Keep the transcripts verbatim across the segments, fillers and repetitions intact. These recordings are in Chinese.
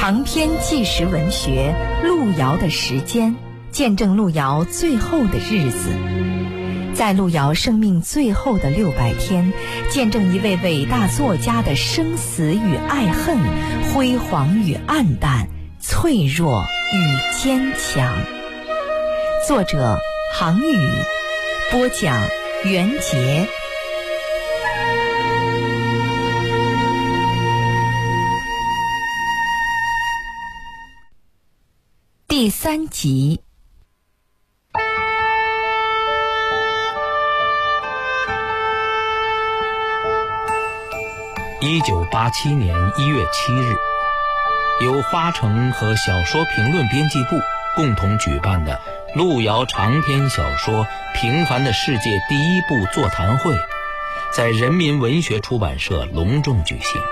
长篇纪实文学《路遥的时间》，见证路遥最后的日子。在路遥生命最后的六百天，见证一位伟大作家的生死与爱恨，辉煌与黯淡，脆弱与坚强。作者杭宇，播讲袁杰。第三集。 一九八七年一月七日，由花城和小说评论编辑部共同举办的路遥长篇小说《平凡的世界》第一部座谈会，在人民文学出版社隆重举行。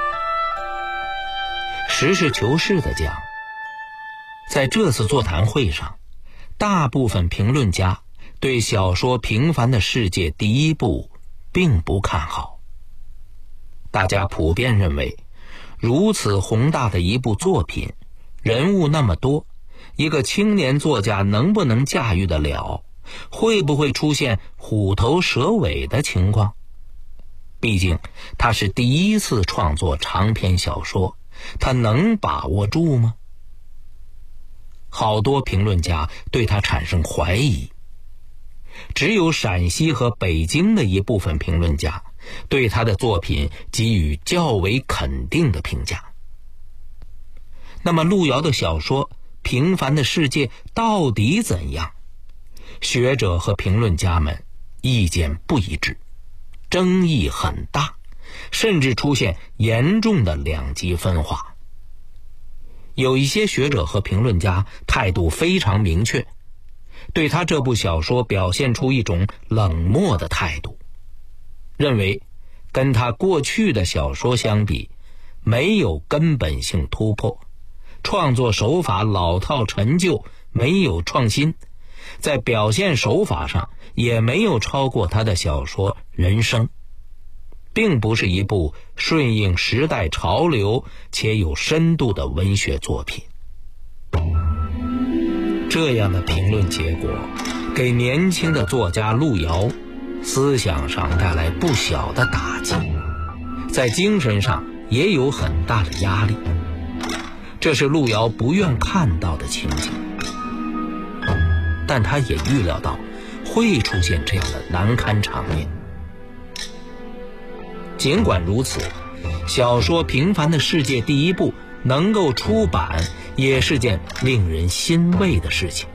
实事求是地讲，在这次座谈会上，大部分评论家对小说《平凡的世界》第一部并不看好。大家普遍认为，如此宏大的一部作品，人物那么多，一个青年作家能不能驾驭得了？会不会出现虎头蛇尾的情况？毕竟他是第一次创作长篇小说，他能把握住吗？好多评论家对他产生怀疑，只有陕西和北京的一部分评论家对他的作品给予较为肯定的评价。那么路遥的小说《平凡的世界》到底怎样？学者和评论家们意见不一致，争议很大，甚至出现严重的两极分化。有一些学者和评论家态度非常明确，对他这部小说表现出一种冷漠的态度，认为跟他过去的小说相比，没有根本性突破，创作手法老套陈旧，没有创新，在表现手法上也没有超过他的小说《人生》，并不是一部顺应时代潮流且有深度的文学作品。这样的评论结果给年轻的作家路遥思想上带来不小的打击，在精神上也有很大的压力，这是路遥不愿看到的情景。但他也预料到会出现这样的难堪场面。尽管如此，小说《平凡的世界》第一部能够出版，也是件令人欣慰的事情。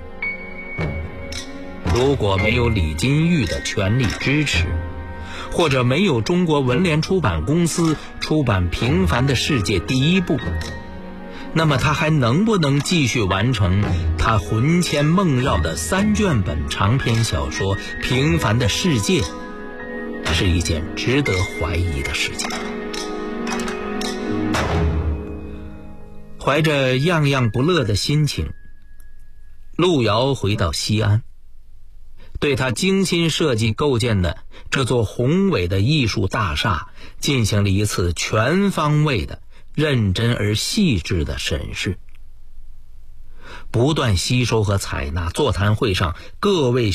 如果没有李金玉的全力支持，或者没有中国文联出版公司出版《平凡的世界》第一部，那么他还能不能继续完成他魂牵梦绕的三卷本长篇小说《平凡的世界》，是一件值得怀疑的事情。怀着样样不乐的心情，路遥回到西安，对他精心设计构建的这座宏伟的艺术大厦进行了一次全方位的、认真而细致的审视，不断吸收和采纳座谈会上各位